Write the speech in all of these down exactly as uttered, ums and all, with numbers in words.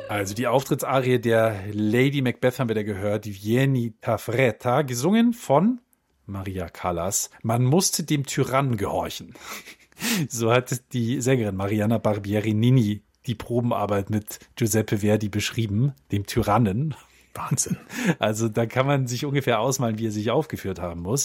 Also die Auftrittsarie der Lady Macbeth haben wir da gehört, die Vieni Tavretta, gesungen von Maria Callas. Man musste dem Tyrannen gehorchen. So hat die Sängerin Mariana Barbieri-Nini die Probenarbeit mit Giuseppe Verdi beschrieben, dem Tyrannen. Wahnsinn. Also da kann man sich ungefähr ausmalen, wie er sich aufgeführt haben muss.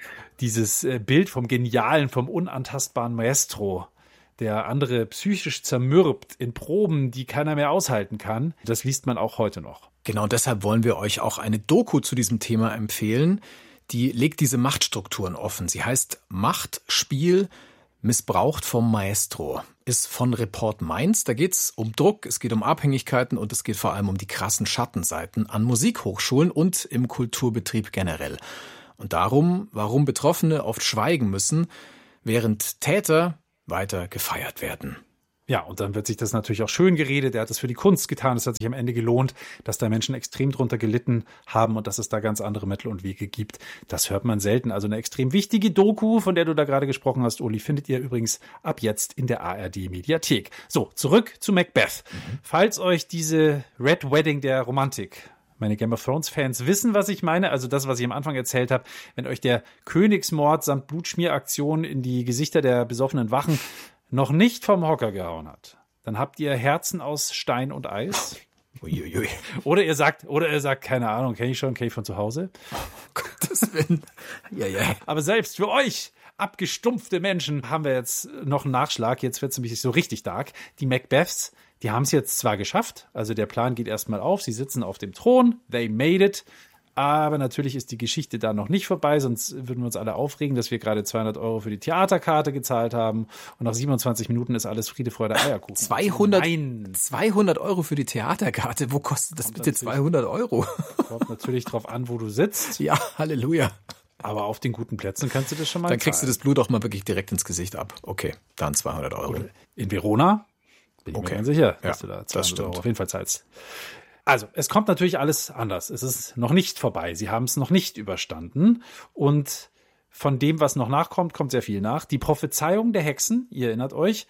Dieses Bild vom genialen, vom unantastbaren Maestro, der andere psychisch zermürbt in Proben, die keiner mehr aushalten kann, das liest man auch heute noch. Genau, deshalb wollen wir euch auch eine Doku zu diesem Thema empfehlen. Die legt diese Machtstrukturen offen. Sie heißt Machtspiel missbraucht vom Maestro. Ist von Report Mainz. Da geht es um Druck, es geht um Abhängigkeiten und es geht vor allem um die krassen Schattenseiten an Musikhochschulen und im Kulturbetrieb generell. Und darum, warum Betroffene oft schweigen müssen, während Täter weiter gefeiert werden. Ja, und dann wird sich das natürlich auch schön geredet. Er hat es für die Kunst getan. Es hat sich am Ende gelohnt, dass da Menschen extrem drunter gelitten haben und dass es da ganz andere Mittel und Wege gibt. Das hört man selten. Also eine extrem wichtige Doku, von der du da gerade gesprochen hast, Uli, findet ihr übrigens ab jetzt in der A R D-Mediathek. So, zurück zu Macbeth. Mhm. Falls euch diese Red Wedding der Romantik, meine Game of Thrones-Fans wissen, was ich meine. Also das, was ich am Anfang erzählt habe. Wenn euch der Königsmord samt Blutschmieraktion in die Gesichter der besoffenen Wachen noch nicht vom Hocker gehauen hat, dann habt ihr Herzen aus Stein und Eis. Uiuiui. Oder ihr sagt, oder ihr sagt, keine Ahnung, kenne ich schon, kenne ich von zu Hause. Oh, Gottes Willen. Ja, ja. Aber selbst für euch abgestumpfte Menschen haben wir jetzt noch einen Nachschlag. Jetzt wird es nämlich so richtig dark. Die Macbeths, die haben es jetzt zwar geschafft, also der Plan geht erstmal auf, sie sitzen auf dem Thron, they made it. Aber natürlich ist die Geschichte da noch nicht vorbei, sonst würden wir uns alle aufregen, dass wir gerade zweihundert Euro für die Theaterkarte gezahlt haben und nach siebenundzwanzig Minuten ist alles Friede, Freude, Eierkuchen. zweihundert, Nein. zweihundert Euro für die Theaterkarte? Wo kostet das kommt bitte zweihundert Euro? Kommt natürlich drauf an, wo du sitzt. Ja, Halleluja. Aber auf den guten Plätzen kannst du das schon mal Dann kriegst zahlen. du das Blut auch mal wirklich direkt ins Gesicht ab. Okay, dann zweihundert Euro. Oder in Verona bin ich okay. mir ganz sicher, ja, dass du da das zweihundert stimmt. Euro auf jeden Fall zahlst. Also, es kommt natürlich alles anders. Es ist noch nicht vorbei. Sie haben es noch nicht überstanden. Und von dem, was noch nachkommt, kommt sehr viel nach. Die Prophezeiung der Hexen, ihr erinnert euch,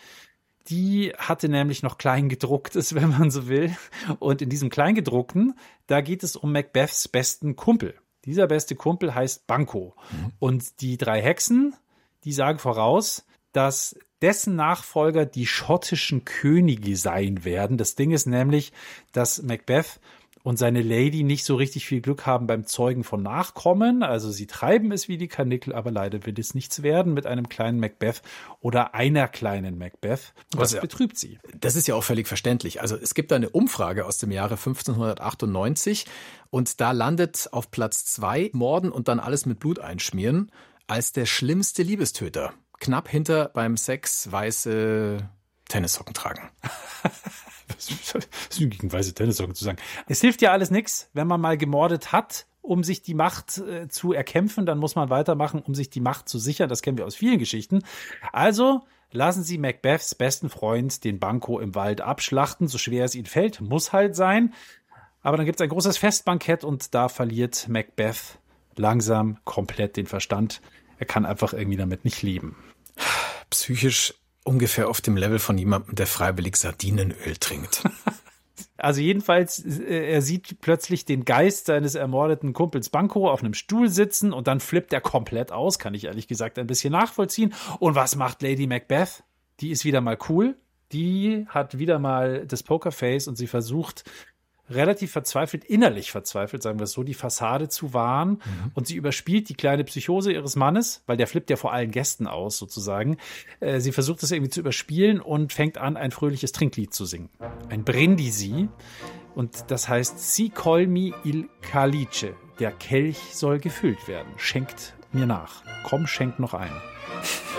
die hatte nämlich noch Kleingedrucktes, wenn man so will. Und in diesem Kleingedruckten, da geht es um Macbeths besten Kumpel. Dieser beste Kumpel heißt Banquo. Mhm. Und die drei Hexen, die sagen voraus, dass dessen Nachfolger die schottischen Könige sein werden. Das Ding ist nämlich, dass Macbeth und seine Lady nicht so richtig viel Glück haben beim Zeugen von Nachkommen. Also sie treiben es wie die Karnickel, aber leider will es nichts werden mit einem kleinen Macbeth oder einer kleinen Macbeth. Und das ja, betrübt sie. Das ist ja auch völlig verständlich. Also es gibt eine Umfrage aus dem Jahre fünfzehnhundertachtundneunzig und da landet auf Platz zwei Morden und dann alles mit Blut einschmieren als der schlimmste Liebestöter. Knapp hinter beim Sex weiße Tennissocken tragen. Was ist denn gegen weiße Tennissocken zu sagen? Es hilft ja alles nichts, wenn man mal gemordet hat, um sich die Macht äh, zu erkämpfen, dann muss man weitermachen, um sich die Macht zu sichern. Das kennen wir aus vielen Geschichten. Also lassen Sie Macbeths besten Freund, den Banquo, im Wald abschlachten. So schwer es ihnen fällt, muss halt sein. Aber dann gibt es ein großes Festbankett und da verliert Macbeth langsam komplett den Verstand. Er kann einfach irgendwie damit nicht leben. Psychisch ungefähr auf dem Level von jemandem, der freiwillig Sardinenöl trinkt. Also jedenfalls, er sieht plötzlich den Geist seines ermordeten Kumpels Banquo auf einem Stuhl sitzen und dann flippt er komplett aus, kann ich ehrlich gesagt ein bisschen nachvollziehen. Und was macht Lady Macbeth? Die ist wieder mal cool. Die hat wieder mal das Pokerface und sie versucht, relativ verzweifelt, innerlich verzweifelt, sagen wir es so, die Fassade zu wahren. Mhm. Und sie überspielt die kleine Psychose ihres Mannes, weil der flippt ja vor allen Gästen aus, sozusagen. Äh, sie versucht das irgendwie zu überspielen und fängt an, ein fröhliches Trinklied zu singen. Ein Brindisi. Und das heißt, Si colmi il calice. Der Kelch soll gefüllt werden. Schenkt mir nach. Komm, schenk noch ein.